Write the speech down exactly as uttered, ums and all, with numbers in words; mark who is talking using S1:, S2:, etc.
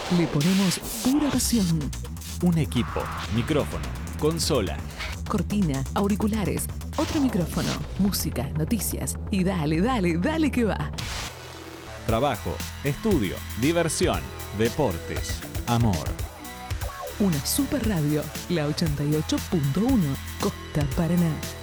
S1: Le ponemos pura pasión.
S2: Un equipo, micrófono, consola,
S1: Cortina, auriculares, otro micrófono, música, noticias y dale, dale, dale que va.
S2: trabajo, estudio, diversión, deportes, amor.
S1: Una super radio, la ochenta y ocho punto uno, Costa Paraná.